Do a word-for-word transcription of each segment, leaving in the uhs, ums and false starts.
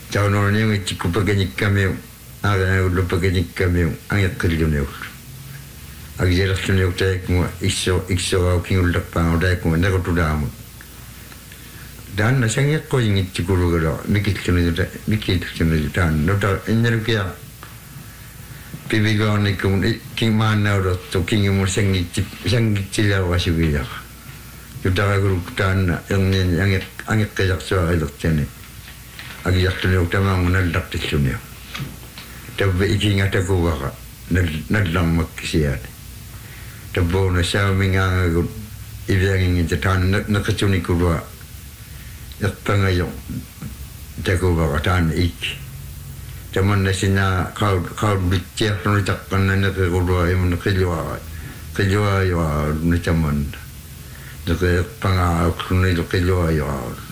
자오노는 형이 찍고 버게니까며 아가 울로 버게니까며 angit 걸려네요. 아기제라스는 욕자했고 익소 익소가 킹울락방 오다했고 내가 두다무. 단 나생했고 잉이 찍고로 그러 미키트는 미키트는 단 너다 인내르게야. 비비가 니kum 킹만나로 또 킹이 생기 생기지라고 하시고요. 유다가 그룹단 영년 양의 angit 계작서 이렇게네. 아기 약들이 없다면 문을 닫듯이네요. tapi iki ngata ko waka nadlang makkisiyan tabo na sa minga ko ibang ngi tan nakachuni ko wa yakpanga yo tako waka tan ik taman na sina ka ka bitya no takkan na ko wa im nakilwa kilwa yo ni taman deke panga kunni do kilwa yo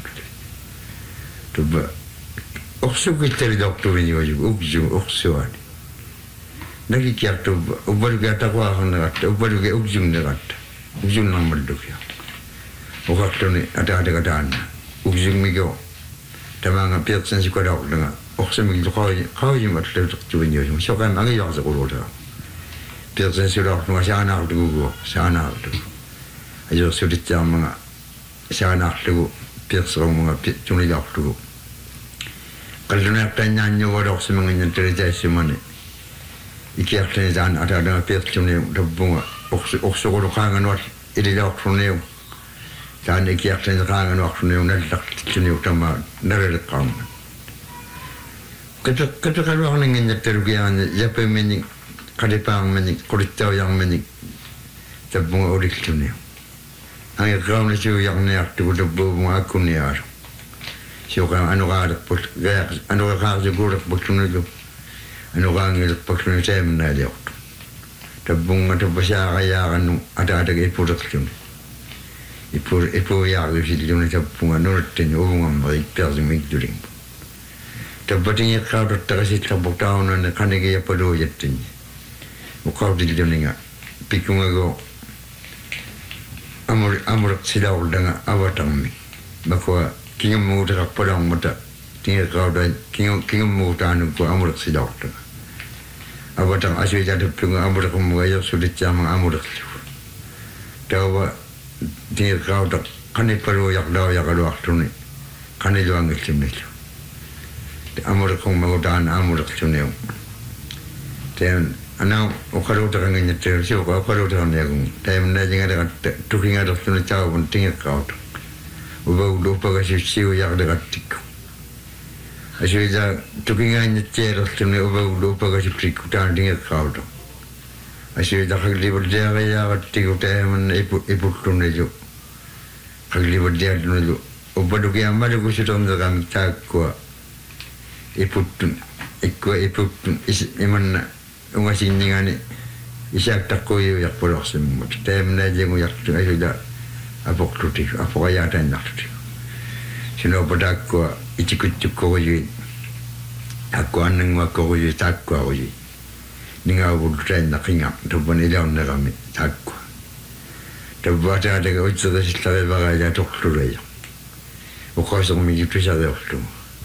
tabo oksugitteri doktorini wajib ukju oksuani nagi kiarto ubaruge atakwa hana gatta ubaruge ukjunne gatta ukjun namal dukya okaktoni ata ata katana ukjun migo tamanga piatsan sikoda okdanga oksumi lokoi kawi matle doktorini wajib shokan mangi yasa kolota piatsan sikoda okdanga sana okdugo sana okdugo ayo suditja manga sana okdugo piatsan manga piatjuni okdugo kalau nak tanya nyawa dok semangatnya terjadi semana, iki akhirnya jangan ada ada pihak cuma terbunga, okso okso kalau kangen wat, ini dok suneu, jangan iki akhirnya kangen wat suneu nanti tak suneu tambah nanti kamu. Kita kita kalau orang ingin tergian, siapa menik kadipang menik kuritau yang menik terbunga odik suneu, angin kamu ni siu yang ni aktif terbunga aku ni ar. Siapa anu karak pun, anu karak juga pun tu, anu karak pun tu saya mana dia. Tabung atau besar kaya anu ada ada ipu terkini, ipu ipu ya itu sih dia tabung anu terkini orang ambil pergi mengikuti. Tabatnya kalau terkasih tabung tahun anu kan dia perlu jatuhnya. Ukau di dia ni ngah, pikung aku amur amur silau dengan awatang ni, bahawa King muda padang muda, tinggal kau dah king king muda anu ko amur sidak tu. Abatang asyik jadi pengu amur kamu ayah sudah jamang amur. Tahu tinggal kau dah kani perlu yak dah yak ada waktu ni, kani juang kecil ni. Amur kamu muda an amur kecil ni. Dan anak okaru terang ni terus juga okaru terang ni aku. Dan mana jangan ada tuking ada tu ni jauh pun tinggal kau tu. Ubah lupa kasih siu yang dekat tiku. Asyik dah tukingan nyecer tu ni ubah lupa kasih perikutan dengan kau tu. Asyik dah kali berdia kaya kat tiku teman ibu ibu tu ni jo. Kali berdia tu ni jo. Ubah duki amal aku sudah menjaga cak kuah. Ibu tu, ibu ibu tu is iman orang sini ni isyak tak koyu yak polos semua. Teman aja aku yak tu asyik dah. Apa kritik, apa kaya ada nak kritik. Sino pada aku ikut cukup je, aku aneng aku je tak aku je. Ninga bukan nak ingat, tu pun ini orang nak kami tak aku. Tu baca ada kau cerita cerita bagai jatuh turun. Bukan semua itu saja tu.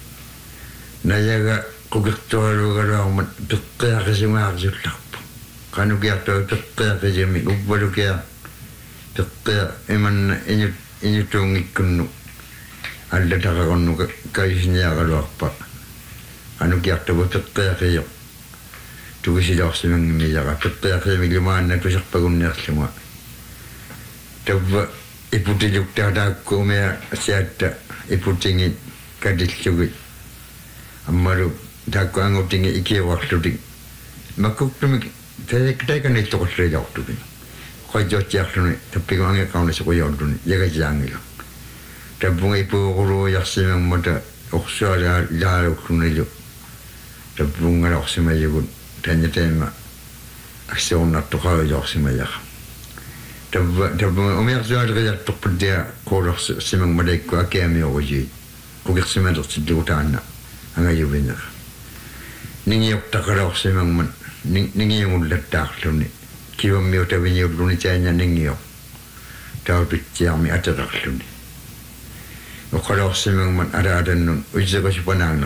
Naya kau ketua orang mat berkaya kesemua harus tak. Kanu kita tu berkaya kesemua, ubah kita. Tekka eman ini ini tungi kunu ada tak kunu kaisnya kalau apa anu kiat tu tekka kaya tu kisi dah semang ni jaga tekka kaya milimana tu sak pagunnya semua tu ibu tijuk tiada aku mea siapa ibu tinggi kadis juga amaru tak aku anggap tinggi iki waktu tinggi makuk tu saya kita kan itu kau jauh tu ni. Kau jauh cak tu ni, tapi kau angkat kau ni sekolah jauh tu ni, jaga jangan lah. Tapi ibu guru yang semang muda, oksa dah dah tu ni jo. Tapi bunga oksa macam tu, tanya tanya, aksion nak tu kau jauh semang. Tapi tapi umur saya ada kerja tu perdia kau oksa semang muda kau akemi oji, kau kerja semang tu sedih utana, angkat jo benar. Ningi okta kau oksa semang man, ningi yang ulat tak tu ni. Kiwa mi ota vinyo luni chanya ningyo. Tau tu chiang mi ata rak luni. Okala oksimang man ada ada nun. Ujiza ko si panang na